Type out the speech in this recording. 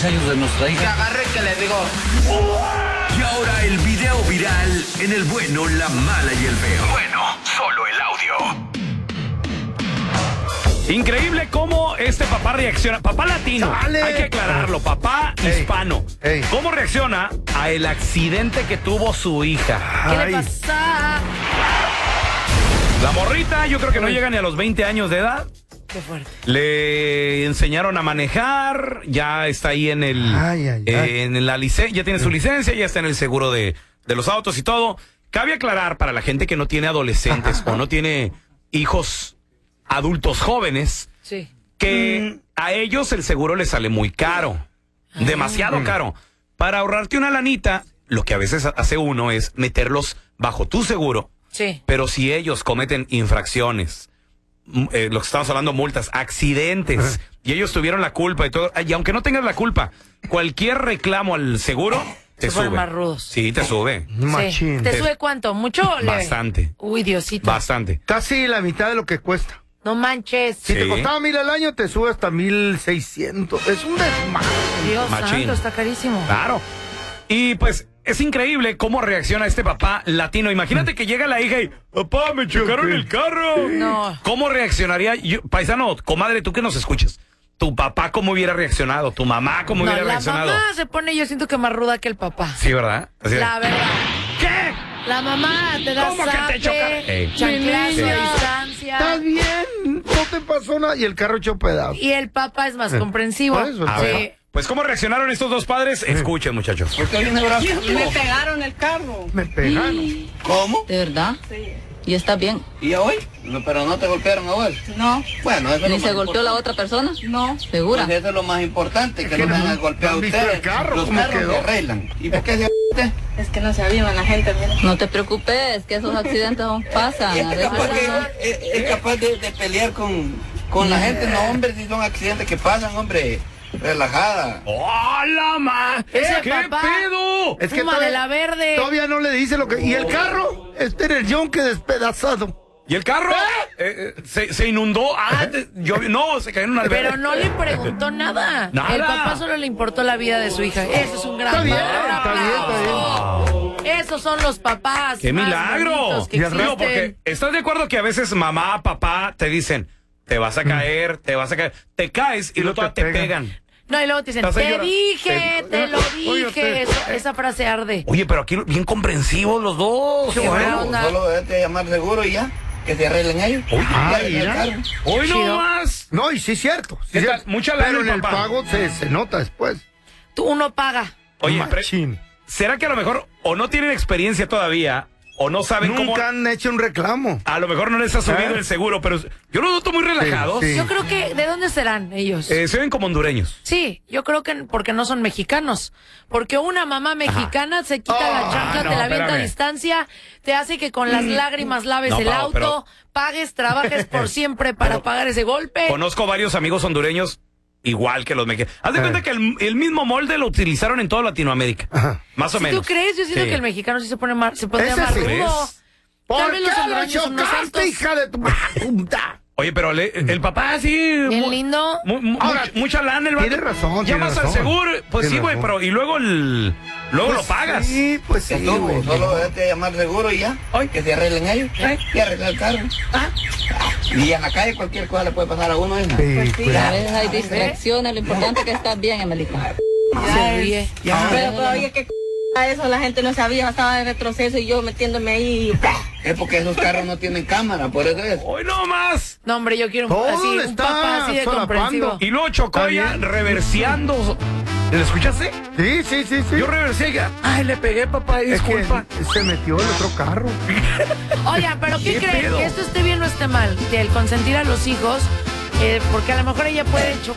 años de nuestra hija. Que agarre que le digo. Y ahora el video viral en El Bueno, la Mala y el Feo. Bueno, solo el audio. Increíble cómo este papá reacciona. Papá latino, ¡Sale! hay que aclararlo. Papá hispano. Ey. ¿Cómo reacciona a el accidente que tuvo su hija? ¿Qué Ay. le pasa? La morrita, yo creo que no llega ni a los 20 años de edad. Qué fuerte. Le enseñaron a manejar, ya está ahí en el en la licencia, ya tiene su licencia, ya está en el seguro de los autos y todo. Cabe aclarar para la gente que no tiene adolescentes o no tiene hijos adultos jóvenes, Sí. que a ellos el seguro les sale muy caro, demasiado caro. Para ahorrarte una lanita, lo que a veces hace uno es meterlos bajo tu seguro, Sí. pero si ellos cometen infracciones, lo que estamos hablando, multas, accidentes, y ellos tuvieron la culpa y todo, y aunque no tengas la culpa, cualquier reclamo al seguro te Se ponen sube. más rudos. Sí, te sube. Machín. Sí. ¿Te sube cuánto? ¿Mucho o leve? Bastante. Uy, Diosito. Bastante. Casi la mitad de lo que cuesta. No manches. Si Sí. te costaba 1,000 al año, te sube hasta 1,600. Es un desmadre. Dios Machín. santo, está carísimo. Claro. Y pues es increíble cómo reacciona este papá latino. Imagínate que llega la hija y, papá, me chocaron el carro. No. ¿Cómo reaccionaría? Paisano, comadre, tú que nos escuchas. ¿Tu papá cómo hubiera reaccionado? ¿Tu mamá cómo No, hubiera la reaccionado? mamá se pone, yo siento que más ruda que el papá. Sí, ¿verdad? Así de, La verdad. ¿qué? La mamá te da ¿Cómo que te zape, choca? Ey. chanclazo Sí. a distancia. ¿Estás bien? No te pasó nada. Y el carro echó pedazos. Y el papá es más comprensivo. Por eso, A Sí. ver, pues ¿cómo reaccionaron estos dos padres? Escuchen, muchachos. ¿Por qué viene bravo? Me pegaron el carro. Me pegaron. ¿Cómo? ¿De verdad? Sí. ¿Y está bien? ¿Y a hoy? No, pero no te golpearon a vos. No. Bueno, eso es ¿Ni lo se más golpeó la importante. otra persona? No. ¿Segura? Pues eso es lo más importante, que que no me no- hagan golpear a ¿no han visto ustedes. el carro? Los ¿Cómo carros quedó? se arreglan. ¿Y por qué se usted? Es que no se aviva la gente, mira. No te preocupes, que esos accidentes pasan. Es A veces capaz, pasan. es capaz de pelear con la gente. No, hombre, si son accidentes que pasan, hombre. Relajada. ¡Hola, ma! Ese ¿Qué papá. pedo? Es que Fuma de la verde. Todavía no le dice lo que... Y el carro, este era el yonque despedazado. ¿Y el carro? Se inundó. No, se cayó en una alberca. Pero no le preguntó nada. Nada. El papá solo le importó la vida de su hija. Eso es un gran Está bien, padre. Un está bien, aplauso. Esos son los papás. ¡Qué más milagro! bonitos que Dios mío, existen. porque ¿estás de acuerdo que a veces mamá, papá te dicen, te vas a caer, te caes y luego te pegan? No, y luego te dicen, Estás ahí te llorando. dije, te lo dije. Esa frase arde. Oye, pero aquí bien comprensivos los dos. Qué buena onda. Solo debete llamar seguro y ya. Que se arreglen ellos. Oye, Ya, ay, ya, mira. claro. Hoy no Chido. más. No, y sí es cierto. Sí ¿Qué es tal? cierto. Mucha lana Pero el en el papá. pago se nota después. Tú uno paga. Oye, Machín. ¿será que a lo mejor o no tienen experiencia todavía o no saben cómo? Nunca han hecho un reclamo. A lo mejor no les ha subido ¿Eh? el seguro, pero yo los noto muy relajados. Sí. Yo creo que, ¿de dónde serán ellos? Se ven como hondureños. Sí, yo creo que porque no son mexicanos. Porque una mamá mexicana se quita la chancla, no, te la avienta a espérame. distancia, te hace que con las lágrimas laves No, el Pau, auto, pero- pagues, trabajes por siempre para Pero- pagar ese golpe. Conozco varios amigos hondureños igual que los mexicanos. Haz de cuenta que el mismo molde lo utilizaron en toda Latinoamérica. Ajá. Más o ¿Sí menos. ¿Tú crees? Yo siento Sí. que el mexicano sí se pone más, se pone Ese más sí. rudo. ¿Crees? ¿Por Tal vez los qué lo hondureños son unos santos. chocaste, hija de tu puta? Oye, pero el papá sí. Bien lindo. Ahora, mucha lana el vato. tiene razón, Llamas tiene al razón. seguro, pues Tiene sí, güey, razón. pero y luego lo pagas. Sí, pues sí, Es todo. güey. Solo debete llamar seguro y ya. Que se arreglen ellos. Y arreglar el carro. Y en la calle cualquier cosa le puede pasar a uno. ¿eh? Sí, Sí, a veces hay distracciones, lo importante es que estás bien, Emelita. Se ríe. Pero oye, que eso la gente no sabía, estaba en retroceso y yo metiéndome ahí. Es porque esos carros no tienen cámara, por eso es. Hoy no más. No, hombre, yo quiero Todo un le está papá así de solapando. comprensivo. Y luego chocó Está ya bien. reverseando. ¿Le escuchaste? Sí, sí, sí, sí. Yo reversé ya. Ay, le pegué, papá, Es que disculpa. se metió el otro carro. Oigan, pero ¿qué ¿Qué creen? pedo? ¿Que esto esté bien o esté mal? Que el consentir a los hijos, porque a lo mejor ella puede chocar